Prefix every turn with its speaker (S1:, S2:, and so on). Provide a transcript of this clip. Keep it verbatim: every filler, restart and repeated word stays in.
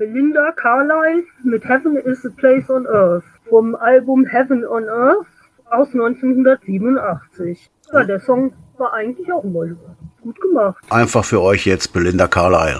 S1: Belinda Carlisle mit Heaven is a Place on Earth vom Album Heaven on Earth aus neunzehnhundertsiebenundachtzig. Ja, der Song war eigentlich auch mal gut gemacht.
S2: Einfach für euch jetzt Belinda Carlisle.